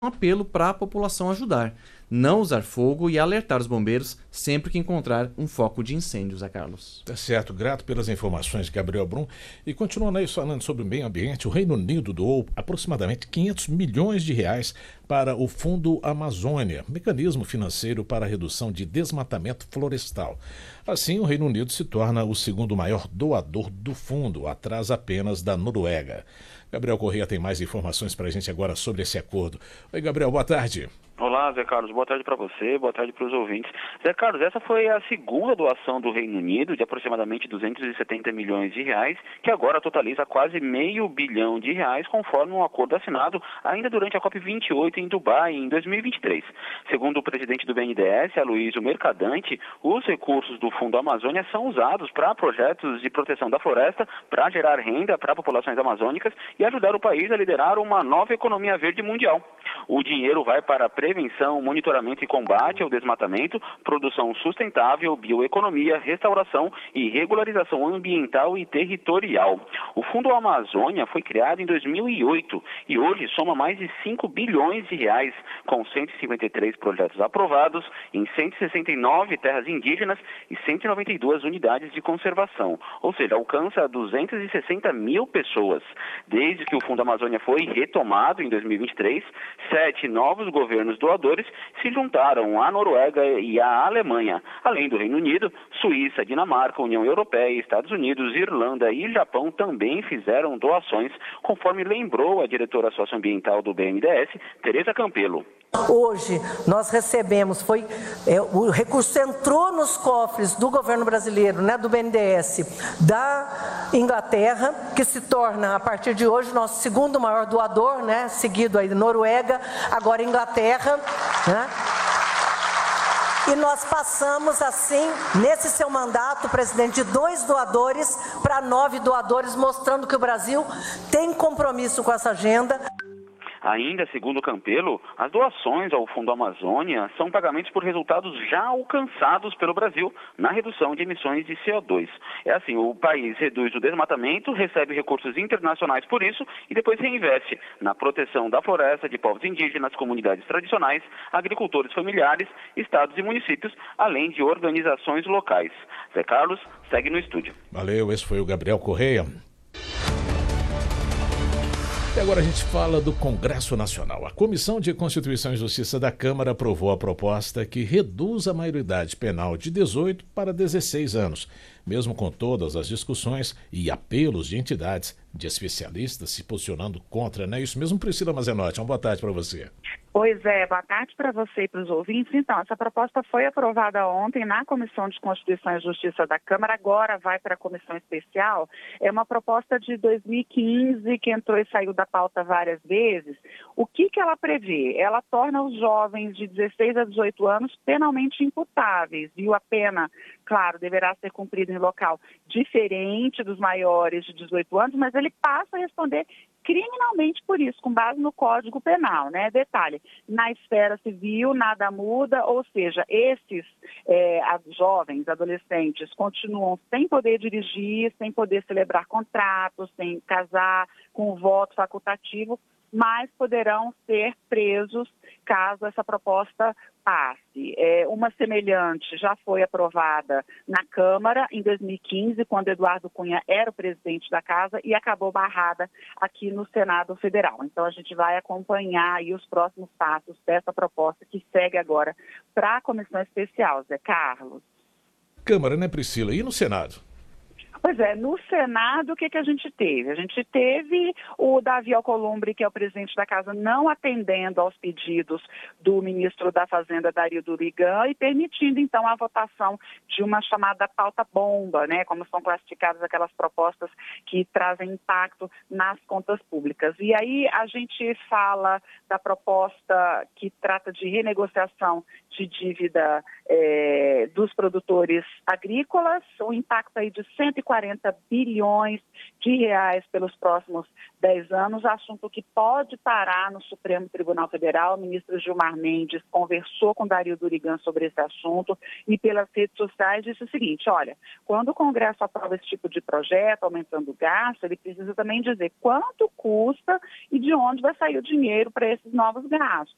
um apelo para a população ajudar, não usar fogo e alertar os bombeiros sempre que encontrar um foco de incêndio, Zé Carlos. Tá certo, grato pelas informações, Gabriel Brum. E continuando aí falando sobre o meio ambiente, o Reino Unido doou aproximadamente 500 milhões de reais para o Fundo Amazônia, mecanismo financeiro para a redução de desmatamento florestal. Assim, o Reino Unido se torna o segundo maior doador do fundo, atrás apenas da Noruega. Gabriel Correia tem mais informações para a gente agora sobre esse acordo. Oi, Gabriel, boa tarde. Olá, Zé Carlos. Boa tarde para você, boa tarde para os ouvintes. Zé Carlos, essa foi a segunda doação do Reino Unido, de aproximadamente 270 milhões de reais, que agora totaliza quase R$500 bilhão, conforme um acordo assinado ainda durante a COP28 em Dubai, em 2023. Segundo o presidente do BNDES, Aloysio Mercadante, os recursos do Fundo Amazônia são usados para projetos de proteção da floresta, para gerar renda para populações amazônicas e ajudar o país a liderar uma nova economia verde mundial. O dinheiro vai para prevenção, monitoramento e combate ao desmatamento, produção sustentável, bioeconomia, restauração e regularização ambiental e territorial. O Fundo Amazônia foi criado em 2008 e hoje soma mais de 5 bilhões de reais, com 153 projetos aprovados em 169 terras indígenas e 192 unidades de conservação, ou seja, alcança 260 mil pessoas. Desde que o Fundo Amazônia foi retomado em 2023, 7 novos governos doadores se juntaram à Noruega e à Alemanha, além do Reino Unido. Suíça, Dinamarca, União Europeia, Estados Unidos, Irlanda e Japão também fizeram doações, conforme lembrou a diretora socioambiental do BNDES, Tereza Campelo. Hoje nós recebemos, o recurso entrou nos cofres do governo brasileiro, né, do BNDES, da Inglaterra, que se torna a partir de hoje nosso segundo maior doador, né, seguido aí Noruega, agora Inglaterra, né? E nós passamos assim, nesse seu mandato, presidente, de 2 doadores para 9 doadores, mostrando que o Brasil tem compromisso com essa agenda. Ainda segundo Campelo, as doações ao Fundo Amazônia são pagamentos por resultados já alcançados pelo Brasil na redução de emissões de CO2. É assim, o país reduz o desmatamento, recebe recursos internacionais por isso e depois reinveste na proteção da floresta, de povos indígenas, comunidades tradicionais, agricultores familiares, estados e municípios, além de organizações locais. Zé Carlos, segue no estúdio. Valeu, esse foi o Gabriel Correia. E agora a gente fala do Congresso Nacional. A Comissão de Constituição e Justiça da Câmara aprovou a proposta que reduz a maioridade penal de 18 para 16 anos, mesmo com todas as discussões e apelos de entidades, de especialistas se posicionando contra, não é isso mesmo, Priscila Mazenotti? Uma boa tarde para você. Pois é, boa tarde para você e para os ouvintes. Então, essa proposta foi aprovada ontem na Comissão de Constituição e Justiça da Câmara, agora vai para a Comissão Especial. É uma proposta de 2015 que entrou e saiu da pauta várias vezes. O que ela prevê? Ela torna os jovens de 16 a 18 anos penalmente imputáveis, e a pena, claro, deverá ser cumprida em local diferente dos maiores de 18 anos, mas ele passa a responder criminalmente por isso, com base no Código Penal, né? Detalhe, na esfera civil nada muda, ou seja, esses jovens, adolescentes, continuam sem poder dirigir, sem poder celebrar contratos, sem casar, com voto facultativo, mas poderão ser presos caso essa proposta passe. Uma semelhante já foi aprovada na Câmara em 2015, quando Eduardo Cunha era o presidente da Casa, e acabou barrada aqui no Senado Federal. Então a gente vai acompanhar aí os próximos passos dessa proposta que segue agora para a Comissão Especial, Zé Carlos. Câmara, né, Priscila? E no Senado? Pois é, no Senado o que a gente teve? A gente teve o Davi Alcolumbre, que é o presidente da Casa, não atendendo aos pedidos do ministro da Fazenda, Dario Durigan, e permitindo então a votação de uma chamada pauta-bomba, né? Como são classificadas aquelas propostas que trazem impacto nas contas públicas. E aí a gente fala da proposta que trata de renegociação de dívida dos produtores agrícolas, um impacto aí de 140 bilhões de reais pelos próximos 10 anos, assunto que pode parar no Supremo Tribunal Federal. O ministro Gilmar Mendes conversou com Dario Durigan sobre esse assunto e pelas redes sociais disse o seguinte: olha, quando o Congresso aprova esse tipo de projeto, aumentando o gasto, ele precisa também dizer quanto custa e de onde vai sair o dinheiro para esses novos gastos.